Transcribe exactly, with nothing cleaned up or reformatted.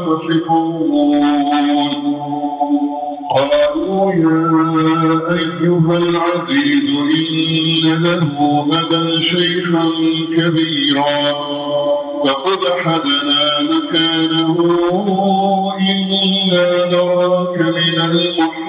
يصفون قالوا يا أيها العزيز إن له أبا شيخا كبيرا فقد حدنا مكانه